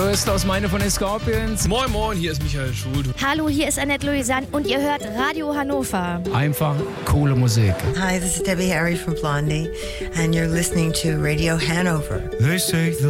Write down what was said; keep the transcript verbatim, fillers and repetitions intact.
Hallo, ist das meine von den Scorpions. Moin Moin, hier ist Michael Schuld. Hallo, hier ist Annette Louisanne und ihr hört Radio Hannover. Einfach coole Musik. Hi, this is Debbie Harry from Blondie and you're listening to Radio Hanover. They say the